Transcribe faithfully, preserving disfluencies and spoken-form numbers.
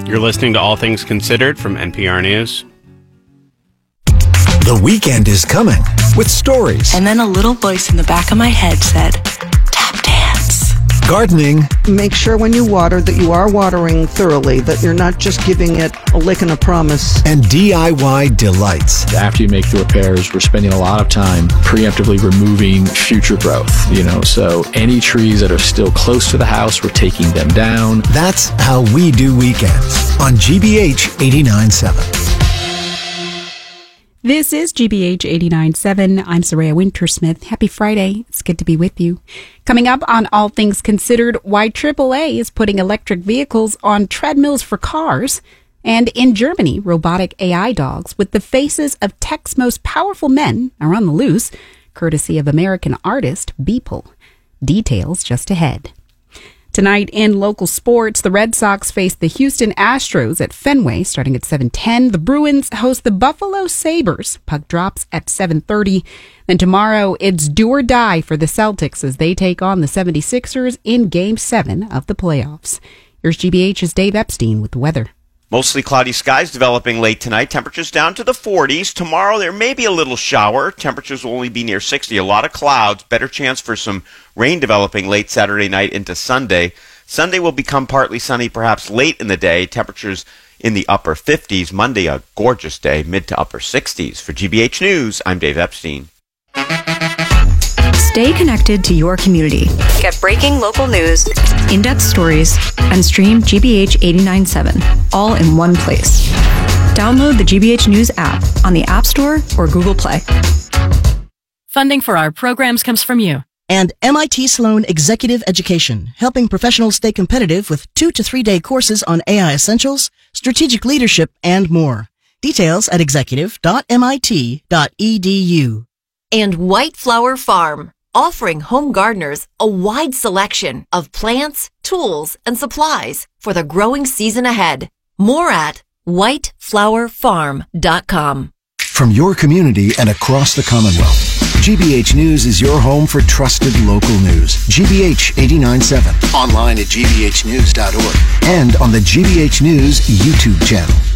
You're listening to All Things Considered from N P R News. The weekend is coming with stories. And then a little voice in the back of my head said, tap dance. Gardening. Make sure when you water that you are watering thoroughly, that you're not just giving it a lick and a promise. And D I Y delights. After you make the repairs, we're spending a lot of time preemptively removing future growth. You know, so any trees that are still close to the house, we're taking them down. That's how we do weekends on G B H eighty-nine point seven. This is G B H eighty-nine point seven. I'm Soraya Wintersmith. Happy Friday. It's good to be with you. Coming up on All Things Considered, why triple A is putting electric vehicles on treadmills for cars. And in Germany, robotic A I dogs with the faces of tech's most powerful men are on the loose, courtesy of American artist Beeple. Details just ahead. Tonight in local sports, the Red Sox face the Houston Astros at Fenway starting at seven ten. The Bruins host the Buffalo Sabres. Puck drops at seven thirty. Then tomorrow, it's do or die for the Celtics as they take on the seventy-sixers in Game seven of the playoffs. Here's G B H's Dave Epstein with the weather. Mostly cloudy skies developing late tonight. Temperatures down to the forties. Tomorrow there may be a little shower. Temperatures will only be near sixty. A lot of clouds. Better chance for some rain developing late Saturday night into Sunday. Sunday will become partly sunny perhaps late in the day. Temperatures in the upper fifties. Monday a gorgeous day. Mid to upper sixties. For G B H News, I'm Dave Epstein. Stay connected to your community. Get breaking local news, in-depth stories, and stream G B H eighty-nine point seven, all in one place. Download the G B H News app on the App Store or Google Play. Funding for our programs comes from you. And M I T Sloan Executive Education, helping professionals stay competitive with two to three day courses on A I essentials, strategic leadership, and more. Details at executive dot m i t dot e d u. And White Flower Farm, offering home gardeners a wide selection of plants, tools, and supplies for the growing season ahead. More at white flower farm dot com. From your community and across the Commonwealth, G B H News is your home for trusted local news. G B H eighty-nine point seven. Online at g b h news dot org and on the G B H News YouTube channel.